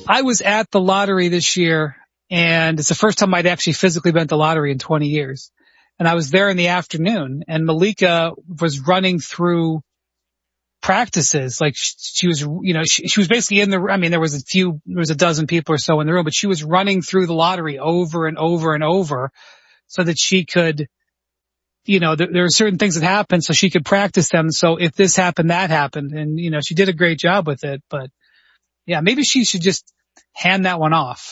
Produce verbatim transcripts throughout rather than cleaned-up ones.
I was at the lottery this year, and it's the first time I'd actually physically been at the lottery in twenty years. And I was there in the afternoon, and Malika was running through practices. Like she, she was, you know, she, she was basically in the, I mean, there was a few, there was a dozen people or so in the room, but she was running through the lottery over and over and over so that she could, you know, there, there are certain things that happen so she could practice them. So if this happened, that happened. And, you know, she did a great job with it, but yeah, maybe she should just hand that one off.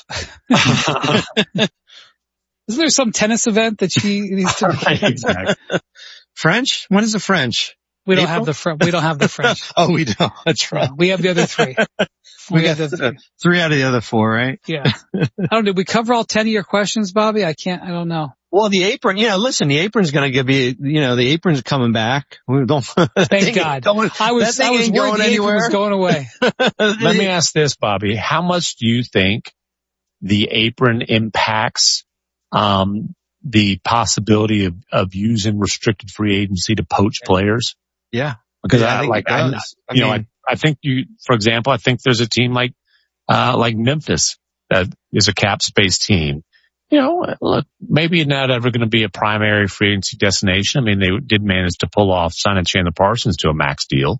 Isn't there some tennis event that she needs to? Right, exactly. French? When is the French? We don't April? have the French. We don't have the French. Oh, we don't. That's right. No, we have the other three. We, we got have the three. three. three out of the other four, right? Yeah. I don't know. Did we cover all ten of your questions, Bobby? I can't. I don't know. Well, the apron, you know, listen, the apron's going to give you, you know, the apron's coming back. We don't. Thank God. Going, I was. I was worried going the anywhere. apron was going away. Let me ask this, Bobby. How much do you think the apron impacts um the possibility of, of using restricted free agency to poach players? Yeah. Because yeah, I, I like, I, I you mean, know, I, I think you, for example, I think there's a team like, uh, like Memphis that is a cap space team. You know, look, maybe not ever going to be a primary free agency destination. I mean, they did manage to pull off signing Chandler Parsons to a max deal.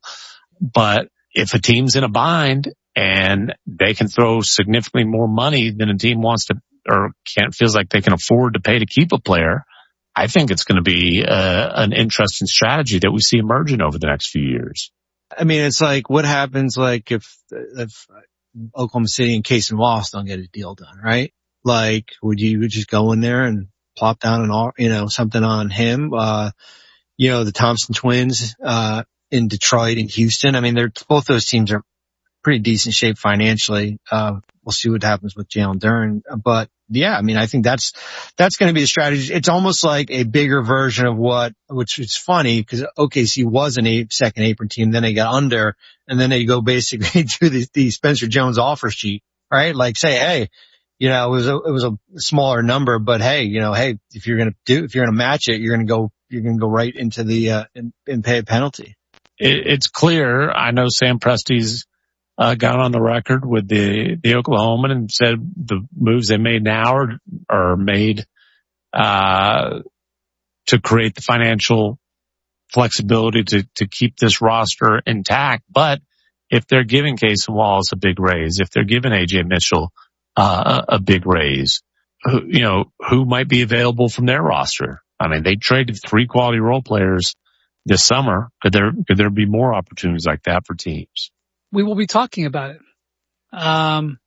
But if a team's in a bind and they can throw significantly more money than a team wants to, or can't, feels like they can afford to pay to keep a player, I think it's going to be uh, an interesting strategy that we see emerging over the next few years. I mean, it's like, what happens like if, if Oklahoma City and Case and Wallace don't get a deal done, right? Like, would you just go in there and plop down an all, you know, something on him? Uh, you know, the Thompson twins, uh, in Detroit and Houston. I mean, they're, both those teams are pretty decent shape financially. Uh, we'll see what happens with Jalen Duren, but yeah, I mean, I think that's, that's going to be the strategy. It's almost like a bigger version of what, which is funny because O K C was an eight, second apron team. Then they got under and then they go basically to the, the Spencer Jones offer sheet, right? Like say, hey, you know, it was a, it was a smaller number, but hey, you know, hey, if you're going to do, if you're going to match it, you're going to go, you're going to go right into the, uh, and, and pay a penalty. It, it's clear. I know Sam Presti's Uh, got on the record with the, the Oklahoman and said the moves they made now are, are made, uh, to create the financial flexibility to, to keep this roster intact. But if they're giving Case and Wallace a big raise, if they're giving A J Mitchell, uh, a, a big raise, who, you know, who might be available from their roster? I mean, they traded three quality role players this summer. Could there, could there be more opportunities like that for teams? We will be talking about it um,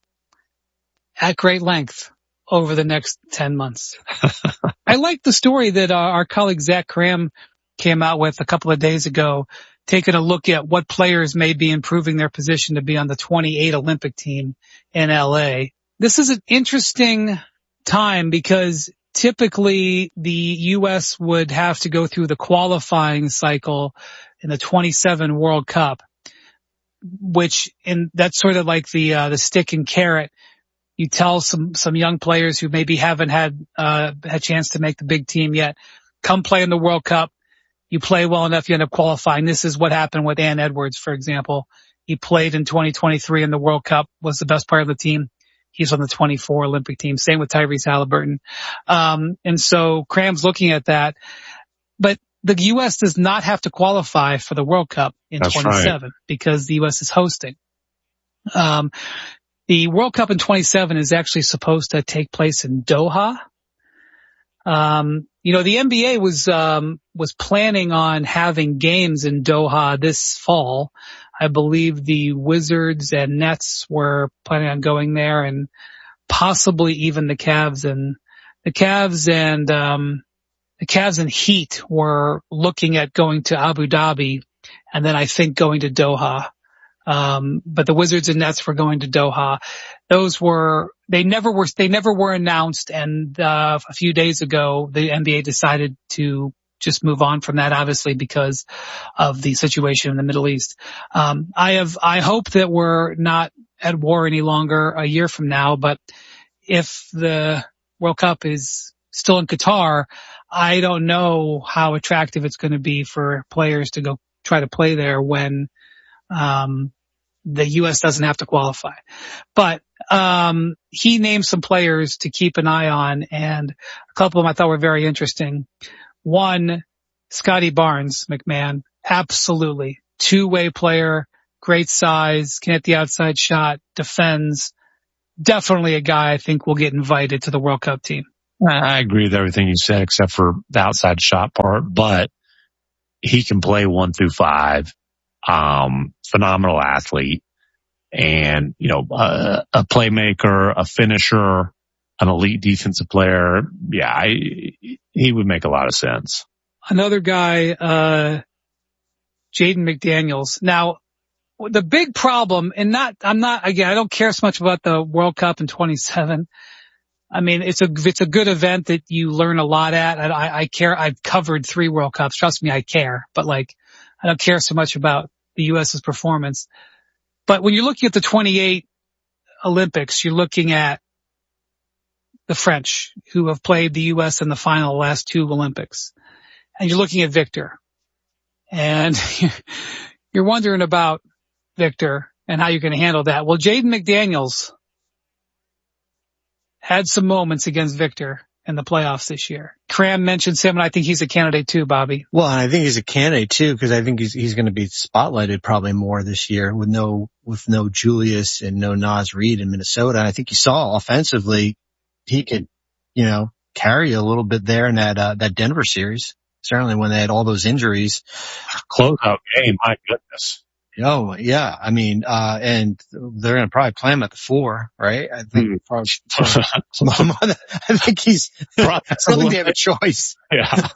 at great length over the next ten months. I like the story that uh, our colleague Zach Cram came out with a couple of days ago, taking a look at what players may be improving their position to be on the twenty-eight Olympic team in L A. This is an interesting time because typically the U S would have to go through the qualifying cycle in the twenty-seven World Cup, which, and that's sort of like the, uh, the stick and carrot. You tell some, some young players who maybe haven't had, uh, a chance to make the big team yet, come play in the World Cup. You play well enough, you end up qualifying. This is what happened with Ann Edwards, for example. He played in twenty twenty-three in the World Cup, was the best player of the team. He's on the twenty-four Olympic team. Same with Tyrese Halliburton. Um, and so Cram's looking at that, but the U S does not have to qualify for the World Cup in That's twenty-seven right. because the U S is hosting. Um, the World Cup in twenty-seven is actually supposed to take place in Doha. Um, you know, the N B A was, um, was planning on having games in Doha this fall. I believe the Wizards and Nets were planning on going there and possibly even the Cavs and the Cavs and, um, The Cavs and Heat were looking at going to Abu Dhabi and then I think going to Doha. Um, but the Wizards and Nets were going to Doha. Those were, they never were, they never were announced. And, uh, a few days ago, the N B A decided to just move on from that, obviously, because of the situation in the Middle East. Um, I have, I hope that we're not at war any longer a year from now, but if the World Cup is still in Qatar, I don't know how attractive it's going to be for players to go try to play there when, um, the U S doesn't have to qualify. But um he named some players to keep an eye on, and a couple of them I thought were very interesting. One, Scotty Barnes, McMahon, absolutely two-way player, great size, can hit the outside shot, defends. Definitely a guy I think will get invited to the World Cup team. I agree with everything you said except for the outside shot part, but he can play one through five. Um, phenomenal athlete, and, you know, uh, a playmaker, a finisher, an elite defensive player. Yeah, I, he would make a lot of sense. Another guy, uh, Jaden McDaniels. Now, the big problem, and not, I'm not, again, I don't care so much about the World Cup in twenty-seven. I mean, it's a, it's a good event that you learn a lot at. I, I care. I've covered three World Cups. Trust me, I care. But like, I don't care so much about the U S's performance. But when you're looking at the twenty-eight Olympics, you're looking at the French, who have played the U S in the final the last two Olympics. And you're looking at Victor. And you're wondering about Victor and how you're going to handle that. Well, Jaden McDaniels had some moments against Victor in the playoffs this year. Cram mentions him, and I think he's a candidate too, Bobby. Well, and I think he's a candidate too, because I think he's he's going to be spotlighted probably more this year with no with no Julius and no Naz Reid in Minnesota. I think you saw offensively he could, you know, carry a little bit there in that uh, that Denver series. Certainly when they had all those injuries. Closeout game, my goodness. Oh, yeah. I mean, uh, and they're going to probably play him at the four, right? I think, mm. probably, probably, I think he's, I don't think they have a choice. Yeah.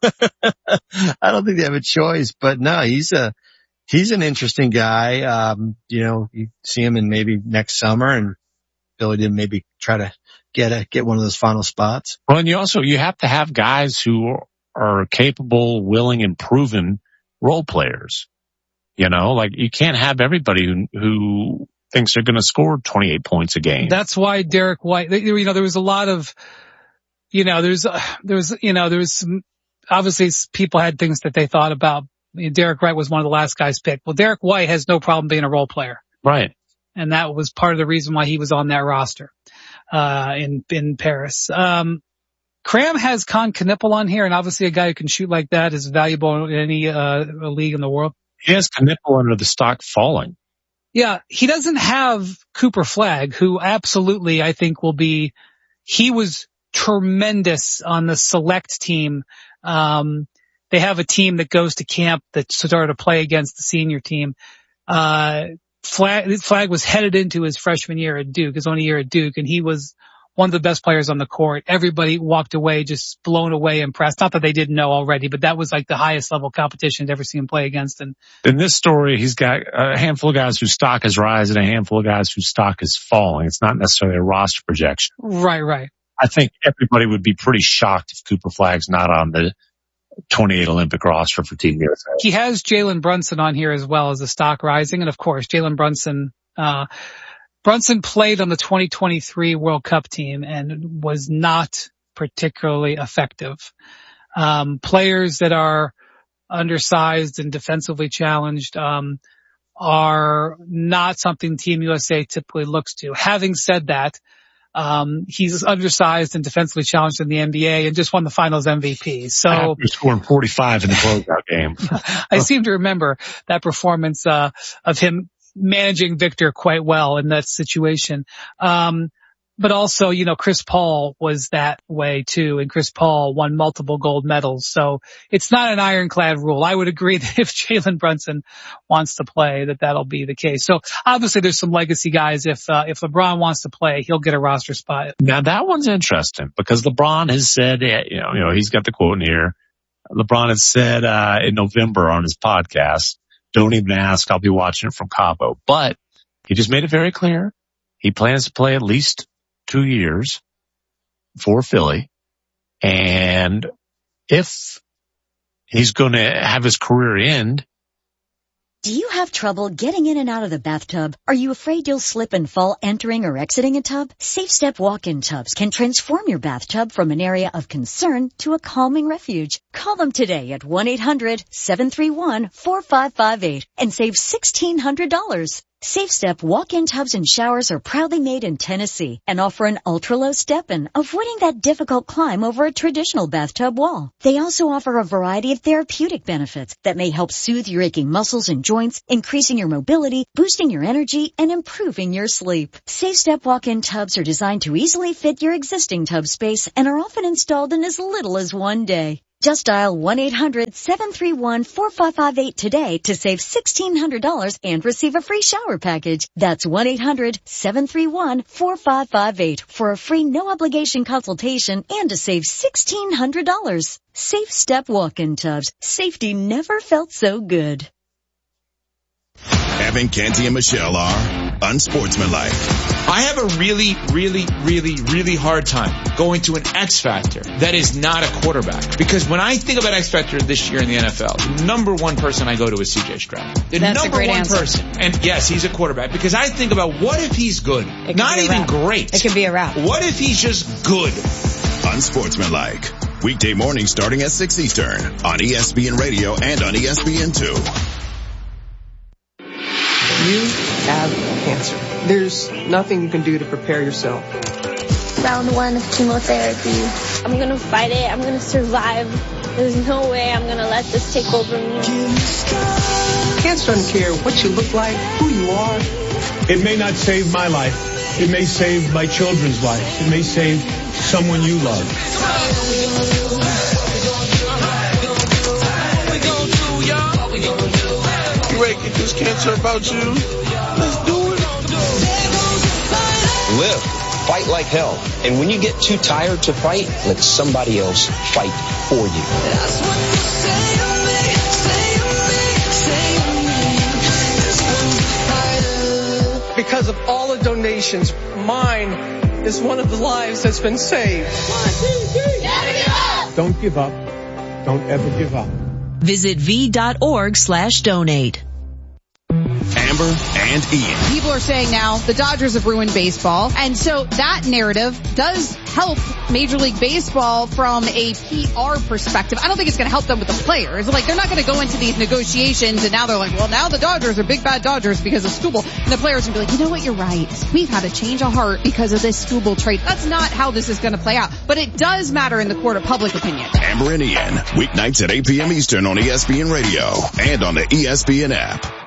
I don't think they have a choice, but no, he's a, he's an interesting guy. Um, you know, you see him in maybe next summer, and Billy didn't maybe try to get a, get one of those final spots. Well, and you also, you have to have guys who are capable, willing, and proven role players. You know, like you can't have everybody who, who thinks they're going to score twenty-eight points a game. That's why Derek White, you know, there was a lot of, you know, there's, uh, there was, you know, there was some, obviously people had things that they thought about. You know, Derek White was one of the last guys picked. Well, Derek White has no problem being a role player. Right. And that was part of the reason why he was on that roster, uh, in, in Paris. Um, Cram has Con Knipple on here, and obviously a guy who can shoot like that is valuable in any, uh, league in the world. He has Knipple under the stock falling. Yeah, he doesn't have Cooper Flagg, who absolutely I think will be, he was tremendous on the select team. Um, they have a team that goes to camp that started to play against the senior team. Uh, Flagg, Flagg was headed into his freshman year at Duke, his only year at Duke, and he was one of the best players on the court. Everybody walked away just blown away, impressed. Not that they didn't know already, but that was like the highest level competition I'd ever seen him play against. And in this story, he's got a handful of guys whose stock is rising and a handful of guys whose stock is falling. It's not necessarily a roster projection. Right, right. I think everybody would be pretty shocked if Cooper Flagg's not on the twenty-eight Olympic roster for Team U S A. He has Jalen Brunson on here as well as the stock rising. And of course, Jalen Brunson, uh, Brunson played on the twenty twenty-three World Cup team and was not particularly effective. Um, players that are undersized and defensively challenged, um, are not something Team U S A typically looks to. Having said that, um, he's undersized and defensively challenged in the N B A and just won the finals M V P. So he's scoring forty-five in the closeout game. I seem to remember that performance, uh, of him managing Victor quite well in that situation. Um, but also, you know, Chris Paul was that way too, and Chris Paul won multiple gold medals. So it's not an ironclad rule. I would agree that if Jalen Brunson wants to play, that that'll be the case. So obviously there's some legacy guys. If, uh, if LeBron wants to play, he'll get a roster spot. Now that one's interesting because LeBron has said, you know, you know, he's got the quote in here. LeBron has said, uh, in November on his podcast, don't even ask. I'll be watching it from Cabo. But he just made it very clear. He plans to play at least two years for Philly. And if he's going to have his career end. Do you have trouble getting in and out of the bathtub? Are you afraid you'll slip and fall entering or exiting a tub? Safe Step walk-in tubs can transform your bathtub from an area of concern to a calming refuge. Call them today at one eight hundred seven three one four five five eight and save sixteen hundred dollars. SafeStep walk-in tubs and showers are proudly made in Tennessee and offer an ultra-low step-in, avoiding that difficult climb over a traditional bathtub wall. They also offer a variety of therapeutic benefits that may help soothe your aching muscles and joints, increasing your mobility, boosting your energy, and improving your sleep. SafeStep walk-in tubs are designed to easily fit your existing tub space and are often installed in as little as one day. Just dial one eight hundred seven three one four five five eight today to save sixteen hundred dollars and receive a free shower package. That's one eight hundred seven three one four five five eight for a free no-obligation consultation and to save sixteen hundred dollars. Safe Step walk-in tubs. Safety never felt so good. Evan, Canty, and Michelle are unsportsmanlike. I have a really, really, really, really hard time going to an X Factor that is not a quarterback. Because when I think about X Factor this year in the N F L, the number one person I go to is C J Stroud. The That's number a great one answer. person. And yes, he's a quarterback. Because I think about what if he's good? Not even wrap. great. It could be a wrap. What if he's just good? Unsportsmanlike. Weekday mornings starting at six Eastern on E S P N Radio and on E S P N two. You have cancer. There's nothing you can do to prepare yourself. Round one of chemotherapy. I'm gonna fight it. I'm gonna survive. There's no way I'm gonna let this take over me. Cancer doesn't care what you look like, who you are. It may not save my life. It may save my children's lives. It may save someone you love. You ready to get this cancer about you? Let's do it. Live. Fight like hell. And when you get too tired to fight, let somebody else fight for you. Because of all the donations, mine is one of the lives that's been saved. Don't give up. Don't ever give up. Visit v.org slash donate. Amber and Ian. People are saying now the Dodgers have ruined baseball. And so that narrative does help Major League Baseball from a P R perspective. I don't think it's going to help them with the players. Like, they're not going to go into these negotiations and now they're like, well, now the Dodgers are big bad Dodgers because of Skubal. And the players will be like, you know what, you're right. We've had a change of heart because of this Skubal trade. That's not how this is going to play out. But it does matter in the court of public opinion. Amber and Ian, weeknights at eight p.m. Eastern on E S P N Radio and on the E S P N app.